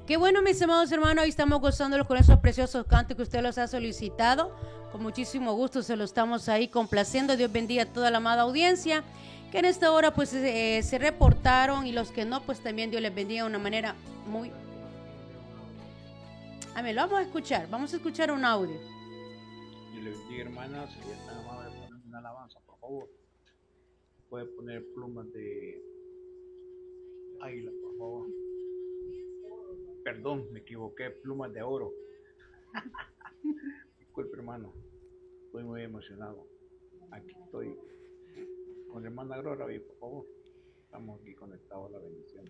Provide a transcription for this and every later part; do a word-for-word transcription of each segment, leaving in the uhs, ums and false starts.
Qué bueno, mis amados hermanos, ahí estamos gozándolos con esos preciosos cantos que usted los ha solicitado. Con muchísimo gusto se lo estamos ahí complaciendo. Dios bendiga a toda la amada audiencia que en esta hora pues eh, se reportaron, y los que no, pues también Dios les bendiga de una manera muy... Amén, lo vamos a escuchar, vamos a escuchar un audio. Dios les bendiga, hermanas, si están amables de poner una alabanza, por favor. Puede poner plumas de águila, por favor. Perdón, me equivoqué, plumas de oro. Disculpe, hermano, estoy muy emocionado. Aquí estoy con la hermana Aurora, por favor. Estamos aquí conectados a la bendición.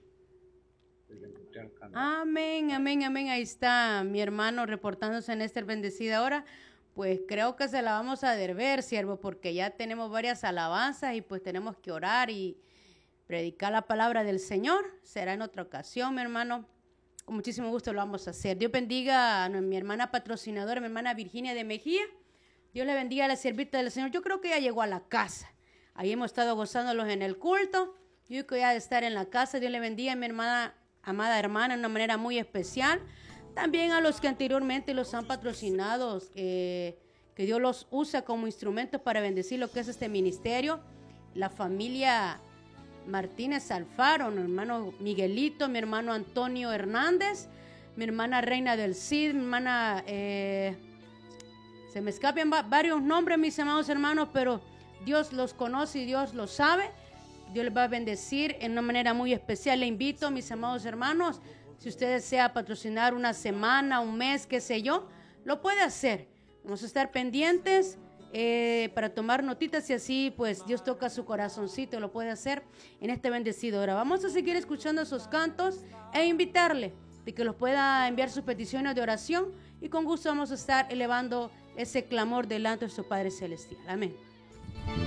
Amén, amén, amén. Ahí está mi hermano reportándose en esta bendecida hora. Pues creo que se la vamos a deber, siervo, porque ya tenemos varias alabanzas y pues tenemos que orar y predicar la palabra del Señor. Será en otra ocasión, mi hermano. Con muchísimo gusto lo vamos a hacer. Dios bendiga a mi hermana patrocinadora, mi hermana Virginia de Mejía. Dios le bendiga a la siervita del Señor. Yo creo que ya llegó a la casa. Ahí hemos estado gozándolos en el culto. Yo creo que ya de estar en la casa. Dios le bendiga a mi hermana, amada hermana, de una manera muy especial. También a los que anteriormente los han patrocinado, eh, que Dios los usa como instrumentos para bendecir lo que es este ministerio. La familia Martínez Alfaro, mi hermano Miguelito, mi hermano Antonio Hernández, mi hermana Reina del Cid, mi hermana, eh, se me escapan varios nombres, mis amados hermanos, pero Dios los conoce y Dios los sabe. Dios les va a bendecir en una manera muy especial. Le invito, mis amados hermanos, si usted desea patrocinar una semana, un mes, qué sé yo, lo puede hacer. Vamos a estar pendientes Eh, para tomar notitas, y así pues Dios toca su corazoncito, lo puede hacer en este bendecido hora. Vamos a seguir escuchando esos cantos e invitarle de que los pueda enviar sus peticiones de oración, y con gusto vamos a estar elevando ese clamor delante de su Padre Celestial. Amén.